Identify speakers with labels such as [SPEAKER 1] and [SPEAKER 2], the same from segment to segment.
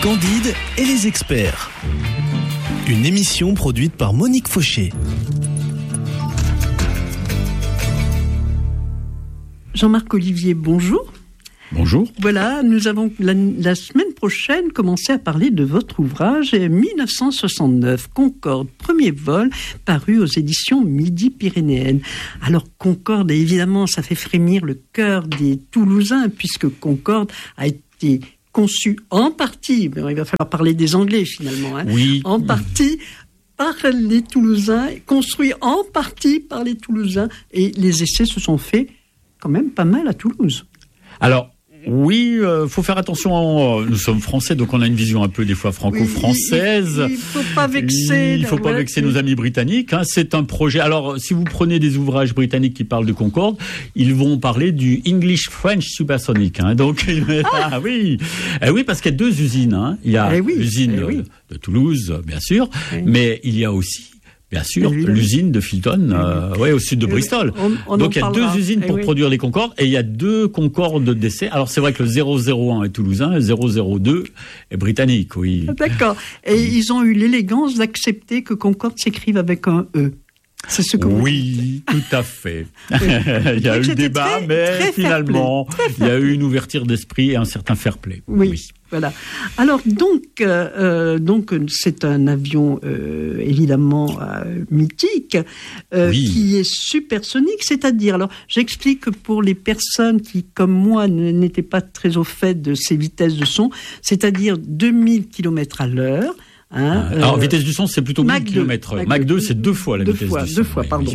[SPEAKER 1] Candide et les experts. Une émission produite par Monique Fauché.
[SPEAKER 2] Jean-Marc Olivier, bonjour.
[SPEAKER 3] Bonjour.
[SPEAKER 2] Voilà, nous avons la semaine prochaine commencé à parler de votre ouvrage 1969, Concorde, premier vol, paru aux éditions Midi-Pyrénéennes. Alors Concorde, évidemment, ça fait frémir le cœur des Toulousains, puisque Concorde a été conçu en partie, mais il va falloir parler des Anglais finalement,
[SPEAKER 3] oui.
[SPEAKER 2] En partie par les Toulousains, construit en partie par les Toulousains, et les essais se sont faits quand même pas mal à Toulouse.
[SPEAKER 3] Alors, oui, faut faire attention. Nous sommes français, donc on a une vision un peu des fois franco-française.
[SPEAKER 2] Il faut pas vexer.
[SPEAKER 3] Il faut pas vexer nos amis britanniques. C'est un projet. Alors, si vous prenez des ouvrages britanniques qui parlent de Concorde, ils vont parler du English French Supersonic. Donc, oui, parce qu'il y a deux usines. Il y a l'usine de Toulouse, bien sûr, mais il y a aussi, bien sûr, l'usine de Filton, au sud de Bristol. Donc il y a deux usines pour produire les Concordes, et il y a deux Concordes d'essai. Alors c'est vrai que le 001 est toulousain, le 002 est britannique, oui.
[SPEAKER 2] D'accord. Et ils ont eu l'élégance d'accepter que Concorde s'écrive avec un E. C'est ce que vous dites.
[SPEAKER 3] Tout à fait. Il y a eu débat, mais finalement, il y a eu une ouverture d'esprit et un certain fair play.
[SPEAKER 2] Oui. Voilà. Alors donc c'est un avion évidemment mythique qui est supersonique, c'est-à-dire, alors j'explique que pour les personnes qui, comme moi, n'étaient pas très au fait de ces vitesses de son, c'est-à-dire 2000 km à l'heure.
[SPEAKER 3] Alors, vitesse du son, c'est plutôt 1000 km/h. Mach 2, c'est deux fois la vitesse du son.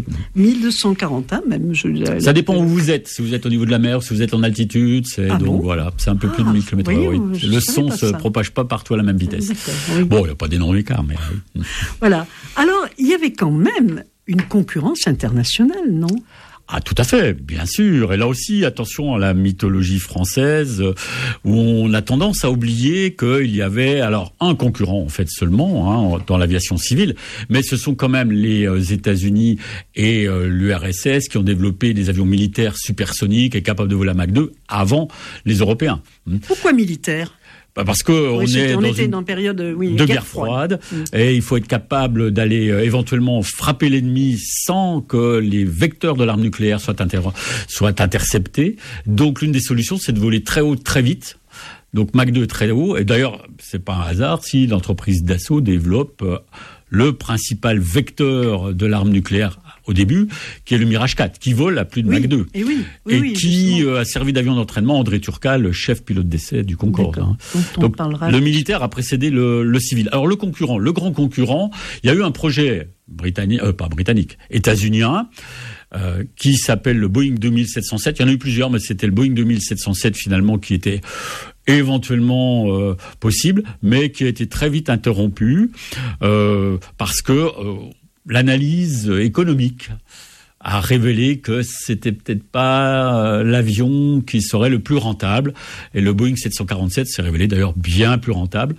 [SPEAKER 2] 1241 même.
[SPEAKER 3] Ça dépend où vous êtes. Si vous êtes au niveau de la mer, si vous êtes en altitude, c'est un peu plus de 1000 km/h. Le son se propage pas partout à la même vitesse. Bon, il n'y a pas d'énorme écart, mais...
[SPEAKER 2] Voilà. Alors, il y avait quand même une concurrence internationale, non ?
[SPEAKER 3] Ah, tout à fait, bien sûr. Et là aussi, attention à la mythologie française, où on a tendance à oublier qu'il y avait alors un concurrent en fait seulement dans l'aviation civile, mais ce sont quand même les États-Unis et l'URSS qui ont développé des avions militaires supersoniques et capables de voler à Mach 2 avant les Européens.
[SPEAKER 2] Pourquoi militaires ?
[SPEAKER 3] Parce que on était
[SPEAKER 2] dans une période
[SPEAKER 3] de guerre froide, et il faut être capable d'aller éventuellement frapper l'ennemi sans que les vecteurs de l'arme nucléaire soient interceptés. Donc l'une des solutions, c'est de voler très haut, très vite. Donc Mach 2 très haut. Et d'ailleurs, c'est pas un hasard si l'entreprise Dassault développe le principal vecteur de l'arme nucléaire au début, qui est le Mirage 4, qui vole à plus de Mach 2. Et qui a servi d'avion d'entraînement André Turcal, le chef pilote d'essai du Concorde. Donc le militaire a précédé le civil. Alors le grand concurrent, il y a eu un projet états-unien, qui s'appelle le Boeing 2707. Il y en a eu plusieurs, mais c'était le Boeing 2707 finalement qui était éventuellement possible, mais qui a été très vite interrompu parce que l'analyse économique a révélé que c'était peut-être pas l'avion qui serait le plus rentable, et le Boeing 747 s'est révélé d'ailleurs bien plus rentable.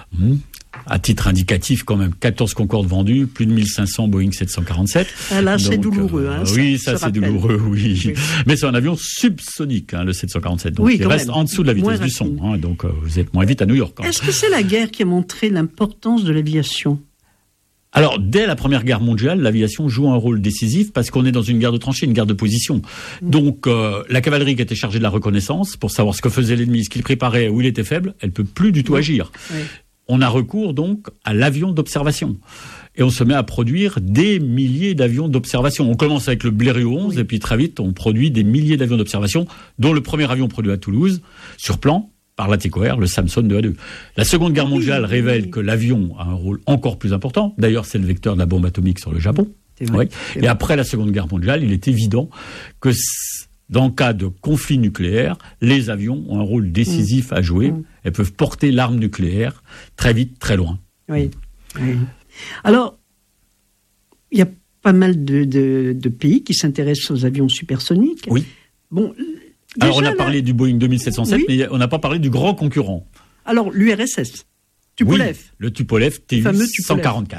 [SPEAKER 3] À titre indicatif, quand même, 14 Concorde vendus, plus de 1500 Boeing 747.
[SPEAKER 2] Là, c'est douloureux.
[SPEAKER 3] C'est douloureux, oui. Mais c'est un avion subsonique, le 747. Donc, il reste en dessous de la vitesse du son. Donc, vous êtes moins vite à New York.
[SPEAKER 2] Est-ce que c'est la guerre qui a montré l'importance de l'aviation ?
[SPEAKER 3] Alors, dès la Première Guerre mondiale, l'aviation joue un rôle décisif parce qu'on est dans une guerre de tranchées, une guerre de position. Donc, la cavalerie qui était chargée de la reconnaissance, pour savoir ce que faisait l'ennemi, ce qu'il préparait, où il était faible, elle peut plus du tout agir. On a recours donc à l'avion d'observation. Et on se met à produire des milliers d'avions d'observation. On commence avec le Blériot 11, et puis très vite, on produit des milliers d'avions d'observation, dont le premier avion produit à Toulouse, sur plan, par l'Attico-Air, le Samson 2A2. La Seconde Guerre mondiale révèle que l'avion a un rôle encore plus important. D'ailleurs, c'est le vecteur de la bombe atomique sur le Japon. Et après la Seconde Guerre mondiale, il est évident que dans le cas de conflit nucléaire, les avions ont un rôle décisif à jouer. Elles peuvent porter l'arme nucléaire très vite, très loin.
[SPEAKER 2] Oui. Alors, il y a pas mal de pays qui s'intéressent aux avions supersoniques.
[SPEAKER 3] Oui.
[SPEAKER 2] Bon,
[SPEAKER 3] alors, on a parlé du Boeing 2707, mais on n'a pas parlé du grand concurrent.
[SPEAKER 2] Alors, l'URSS, Tupolev.
[SPEAKER 3] Oui, le Tupolev Tu-144.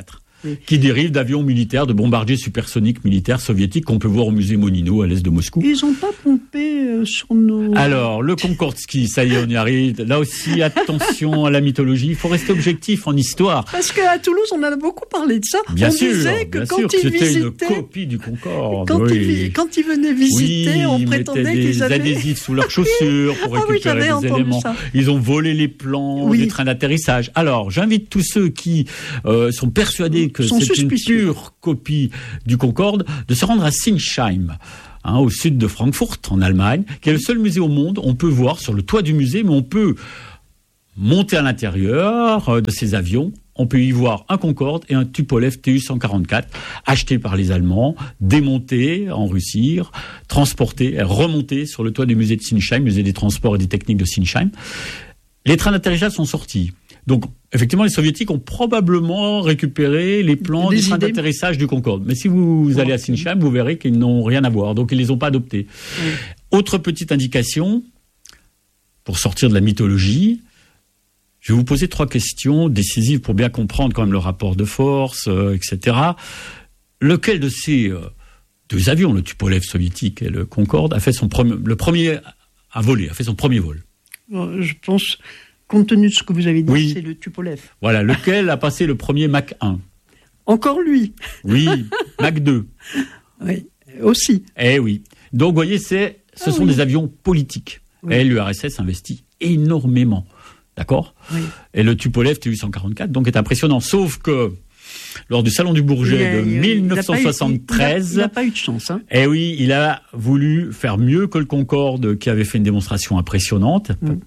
[SPEAKER 3] qui dérivent d'avions militaires, de bombardiers supersoniques militaires soviétiques qu'on peut voir au musée Monino à l'est de Moscou.
[SPEAKER 2] Ils n'ont pas pompé sur nos...
[SPEAKER 3] Alors, le Concorde-Ski, ça y est, on y arrive. Là aussi, attention à la mythologie. Il faut rester objectif en histoire.
[SPEAKER 2] Parce qu'à Toulouse, on a beaucoup parlé de ça.
[SPEAKER 3] Bien
[SPEAKER 2] on
[SPEAKER 3] sûr,
[SPEAKER 2] disait que quand ils
[SPEAKER 3] c'était
[SPEAKER 2] visitaient...
[SPEAKER 3] une copie du Concorde.
[SPEAKER 2] Quand ils venaient visiter, on prétendait qu'ils avaient...
[SPEAKER 3] des adhésifs sous leurs chaussures pour récupérer des éléments.
[SPEAKER 2] Ça.
[SPEAKER 3] Ils ont volé les plans des trains d'atterrissage. Alors, j'invite tous ceux qui sont persuadés que c'est une pure copie du Concorde de se rendre à Sinsheim, au sud de Francfort, en Allemagne, qui est le seul musée au monde. On peut voir sur le toit du musée, mais on peut monter à l'intérieur de ces avions. On peut y voir un Concorde et un Tupolev Tu-144 achetés par les Allemands, démontés en Russie, transportés, remontés sur le toit du musée de Sinsheim, musée des transports et des techniques de Sinsheim. Les trains d'atterrissage sont sortis. Donc, effectivement, les Soviétiques ont probablement récupéré les plans des trains d'atterrissage du Concorde. Mais si vous allez à Sinsheim, vous verrez qu'ils n'ont rien à voir. Donc, ils ne les ont pas adoptés. Autre petite indication, pour sortir de la mythologie, je vais vous poser 3 questions décisives pour bien comprendre quand même le rapport de force, etc. Lequel de ces 2 avions, le Tupolev soviétique et le Concorde, a fait son premier vol?
[SPEAKER 2] Je pense, compte tenu de ce que vous avez dit, c'est le Tupolev.
[SPEAKER 3] Voilà, lequel a passé le premier Mach 1?
[SPEAKER 2] Encore lui.
[SPEAKER 3] Oui, Mach 2.
[SPEAKER 2] Oui, aussi.
[SPEAKER 3] Eh oui. Donc, vous voyez, ce sont des avions politiques. Oui. Et l'URSS investit énormément. D'accord ? Oui. Et le Tupolev Tu-144, donc, est impressionnant. Sauf que, lors du Salon du Bourget de 1973...
[SPEAKER 2] Il n'a pas eu de chance. Hein.
[SPEAKER 3] Eh oui, il a voulu faire mieux que le Concorde, qui avait fait une démonstration impressionnante.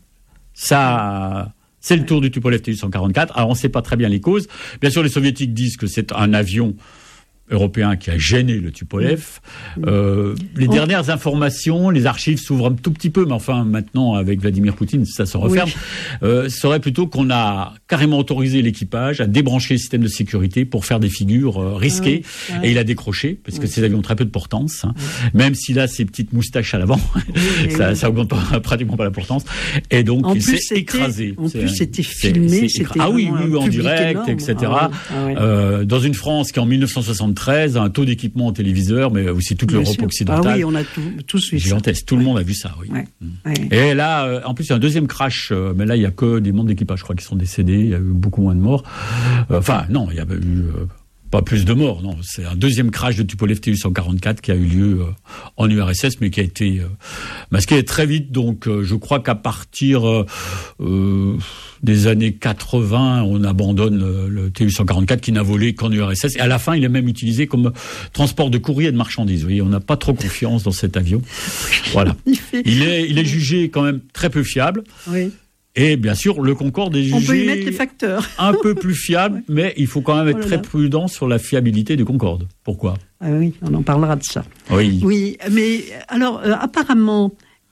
[SPEAKER 3] Ça... C'est le tour du Tupolev Tu-144. Alors, on ne sait pas très bien les causes. Bien sûr, les Soviétiques disent que c'est un avion européen qui a gêné le Tupolev. Les dernières informations, les archives s'ouvrent un tout petit peu, mais enfin, maintenant, avec Vladimir Poutine, ça se referme, serait plutôt qu'on a carrément autorisé l'équipage à débrancher le système de sécurité pour faire des figures risquées. Et il a décroché, parce que ces avions ont très peu de portance, même s'il a ses petites moustaches à l'avant, ça augmente pratiquement pas la portance. Et donc, il s'est écrasé.
[SPEAKER 2] En plus, c'était filmé, c'était
[SPEAKER 3] en direct, énorme, etc. Dans une France qui, en 1973, a un taux d'équipement en téléviseur, mais aussi toute l'Europe occidentale.
[SPEAKER 2] Ah oui, on a tous vu ça.
[SPEAKER 3] Tout le monde a vu ça, oui. Et là, en plus, il y a un deuxième crash, mais là, il n'y a que des membres d'équipage, je crois, qui sont décédés. Il y a eu beaucoup moins de morts. Non, il n'y a eu pas plus de morts, non. C'est un deuxième crash de Tupolev Tu-144 qui a eu lieu en URSS, mais qui a été masqué très vite. Donc, je crois qu'à partir des années 80, on abandonne le Tu-144 qui n'a volé qu'en URSS. Et à la fin, il est même utilisé comme transport de courrier et de marchandises. Vous voyez, on n'a pas trop confiance dans cet avion. Voilà. Il est jugé quand même très peu fiable.
[SPEAKER 2] Oui.
[SPEAKER 3] Et bien sûr, le Concorde est jugé
[SPEAKER 2] on peut y mettre les facteurs.
[SPEAKER 3] un peu plus fiable, mais il faut quand même être très prudent sur la fiabilité du Concorde. Pourquoi ?
[SPEAKER 2] Ah oui, on en parlera de ça.
[SPEAKER 3] Oui.
[SPEAKER 2] Oui, mais alors, apparemment,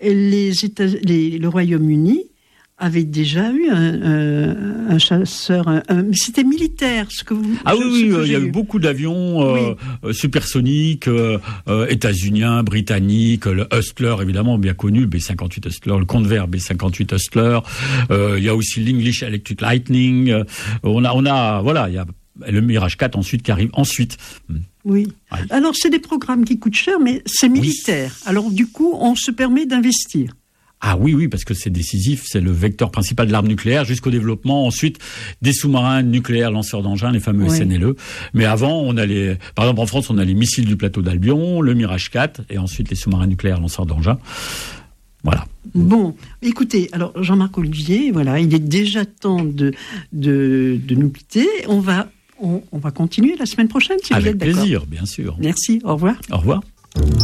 [SPEAKER 2] le Royaume-Uni avait déjà eu un chasseur, mais c'était militaire, ce que vous...
[SPEAKER 3] Ah oui, il y a eu beaucoup d'avions supersoniques, états-uniens, britanniques, le Hustler, évidemment, bien connu, B-58 Hustler, le Convair B-58 Hustler, il y a aussi l'English Electric Lightning, il y a le Mirage 4 ensuite qui arrive ensuite.
[SPEAKER 2] Oui. Alors, c'est des programmes qui coûtent cher, mais c'est militaire. Alors, du coup, on se permet d'investir.
[SPEAKER 3] Ah oui, parce que c'est décisif, c'est le vecteur principal de l'arme nucléaire jusqu'au développement ensuite des sous-marins nucléaires lanceurs d'engins, les fameux SNLE. Mais avant, par exemple en France, on a les missiles du plateau d'Albion, le Mirage 4 et ensuite les sous-marins nucléaires lanceurs d'engins. Voilà.
[SPEAKER 2] Bon, écoutez, alors Jean-Marc Olivier, voilà, il est déjà temps de nous quitter. On va continuer la semaine prochaine, si vous êtes d'accord.
[SPEAKER 3] Avec plaisir, bien sûr.
[SPEAKER 2] Merci, au revoir.
[SPEAKER 3] Au revoir.